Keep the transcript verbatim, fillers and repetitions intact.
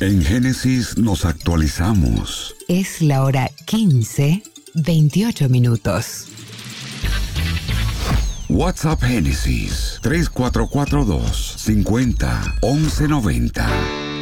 En Génesis nos actualizamos. Es la hora quince, veintiocho minutos. WhatsApp Génesis tres cuatro cuatro dos, cincuenta, once noventa.